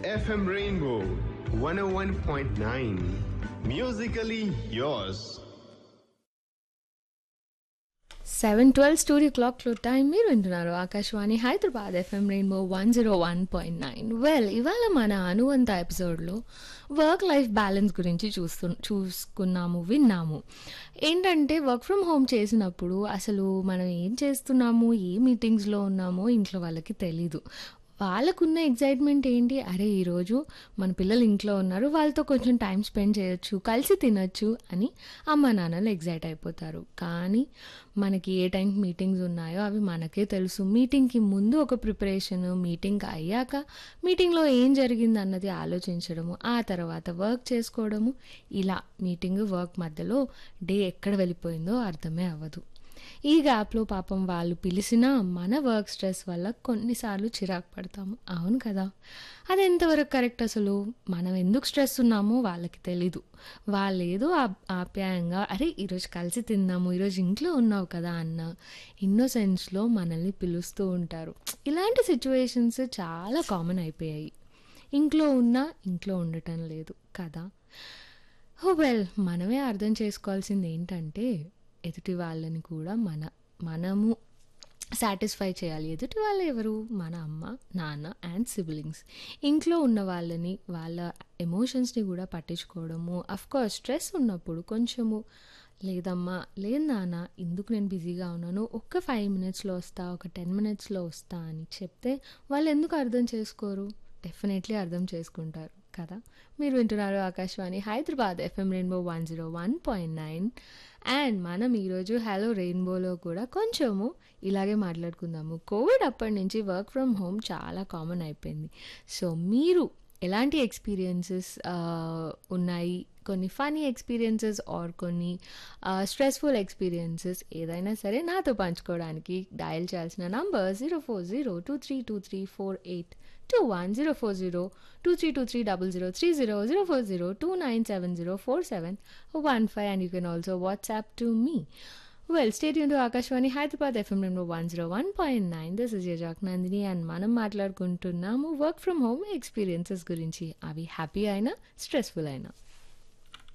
FM Rainbow 101.9. Musically yours. 7:12 studio క్లాక్లో time మీరు వింటున్నారు ఆకాశవాణి హైదరాబాద్ ఎఫ్ఎం రెయిన్బో 101.9. ఇవాళ మన అనువంత ఎపిసోడ్లో వర్క్ లైఫ్ బ్యాలెన్స్ గురించి చూసుకున్నాము, విన్నాము. ఏంటంటే వర్క్ ఫ్రమ్ హోమ్ చేసినప్పుడు అసలు మనం ఏం చేస్తున్నాము, ఏ మీటింగ్స్లో ఉన్నామో ఇంట్లో వాళ్ళకి తెలీదు. వాళ్ళకున్న ఎగ్జైట్మెంట్ ఏంటి, అరే ఈరోజు మన పిల్లలు ఇంట్లో ఉన్నారు, వాళ్ళతో కొంచెం టైం స్పెండ్ చేయొచ్చు, కలిసి తినచ్చు అని అమ్మ నాన్నలు ఎగ్జైట్ అయిపోతారు. కానీ మనకి ఏ టైంకి మీటింగ్స్ ఉన్నాయో అవి మనకే తెలుసు. మీటింగ్కి ముందు ఒక ప్రిపరేషన్, మీటింగ్ అయ్యాక మీటింగ్లో ఏం జరిగింది అన్నది ఆలోచించడము, ఆ తర్వాత వర్క్ చేసుకోవడము, ఇలా మీటింగ్ వర్క్ మధ్యలో డే ఎక్కడ వెళ్ళిపోయిందో అర్థమే అవ్వదు. ఈ గ్యాప్లో పాపం వాళ్ళు పిలిచినా మన వర్క్ స్ట్రెస్ వల్ల కొన్నిసార్లు చిరాకు పడతాము. అవును కదా, అది ఎంతవరకు కరెక్ట్? అసలు మనం ఎందుకు స్ట్రెస్ ఉన్నామో వాళ్ళకి తెలీదు. వాళ్ళు ఏదో ఆప్యాయంగా అరే ఈరోజు కలిసి తిందాము, ఈరోజు ఇంట్లో ఉన్నావు కదా అన్న ఇన్నోసెన్స్లో మనల్ని పిలుస్తూ ఉంటారు. ఇలాంటి సిచ్యువేషన్స్ చాలా కామన్ అయిపోయాయి. ఇంట్లో ఉన్నా ఇంట్లో ఉండటం లేదు కదా. మనమే అర్థం చేసుకోవాల్సింది ఏంటంటే ఎదుటి వాళ్ళని కూడా మనము సాటిస్ఫై చేయాలి. ఎదుటి వాళ్ళు ఎవరు? మన అమ్మ నాన్న అండ్ సిబ్లింగ్స్. ఇంట్లో ఉన్న వాళ్ళని, వాళ్ళ ఎమోషన్స్ని కూడా పట్టించుకోవడము. అఫ్కోర్స్ స్ట్రెస్ ఉన్నప్పుడు కొంచెము లేదమ్మా, లేదు నాన్న, ఇందుకు నేను బిజీగా ఉన్నాను, ఒక 5 మినిట్స్లో వస్తా, ఒక 10 మినిట్స్లో వస్తా అని చెప్తే వాళ్ళు ఎందుకు అర్థం చేసుకోరు? డెఫినెట్లీ అర్థం చేసుకుంటారు కదా. మీరు వింటున్నారు Akashvani Hyderabad FM rainbow 101.9. And మనం ఈరోజు హలో రెయిన్బోలో కూడా కొంచెము ఇలాగే మాట్లాడుకుందాము. కోవిడ్ అప్పటి నుంచి వర్క్ ఫ్రమ్ హోమ్ చాలా కామన్ అయిపోయింది. సో మీరు ఎలాంటి ఎక్స్పీరియన్సెస్ ఉన్నాయి, కొన్ని ఫనీ ఎక్స్పీరియన్సెస్ ఆర్ కొన్ని స్ట్రెస్ఫుల్ ఎక్స్పీరియన్సెస్ ఏదైనా సరే నాతో పంచుకోవడానికి డయల్ చేయాల్సిన number 04023234821, 04023230030, 04029704715, and you can also WhatsApp to me. Stay tuned to Akashwani Hyderabad FM number 101.9. This is your Jack Nandini and మనం మాట్లాడుకుంటున్నాము వర్క్ ఫ్రమ్ హోమ్ ఎక్స్పీరియన్సెస్ గురించి. అవి happy అయినా స్ట్రెస్ఫుల్ అయినా.